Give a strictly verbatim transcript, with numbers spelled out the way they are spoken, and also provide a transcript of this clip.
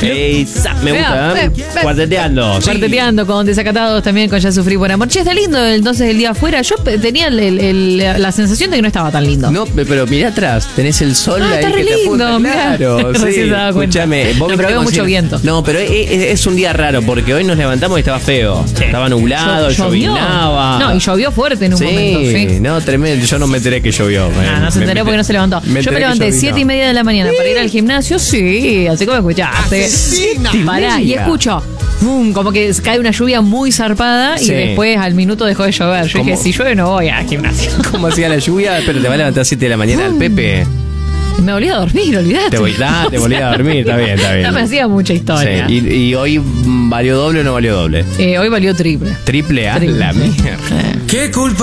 Esa, me gusta, Vea, ¿eh? ve, ve. Cuarteteando. sí. Cuarteteando con Desacatados también, con Ya Sufrí por Amor. Che, está lindo entonces el día afuera. Yo pe- tenía el- el- el- la sensación de que no estaba tan lindo. No, pero mirá atrás, tenés el sol Ah, ahí está que re te apunta, lindo, mirá. claro. Recién sí, se daba cuenta. escúchame, vos No, viste pero veo como mucho si- viento. No, pero es, es- es un día raro porque hoy nos levantamos y estaba feo. Estaba nublado, Llo- llovió. llovinaba. No, y llovió fuerte en un sí, momento, sí. no, tremendo. Yo no me enteré que llovió. Ah, no se Me- enteró me- porque no se levantó. Yo enteré me que levanté llovinó. siete y media de la mañana para ir al gimnasio, sí, así como escuchaste. Asesina. Pará, y media. escucho, ¡bum! Como que cae una lluvia muy zarpada y Sí. después al minuto dejó de llover. Yo dije, ¿Cómo? si llueve no voy al gimnasio. ¿Cómo hacía la lluvia? Pero te va a levantar a siete de la mañana el Pepe. Me volví a dormir, olvidate. Te voy, ah, te volví a dormir, está bien, está bien. No me hacía mucha historia. Sí, y, y hoy mm, valió doble o no valió doble. Eh, hoy valió triple. Triple a Triple, la sí. mierda. ¿Qué culpa?